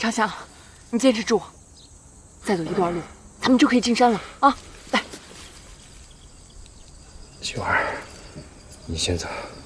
长祥，你坚持住，再走一段路，咱们就可以进山了啊！来， 秀儿，你先走。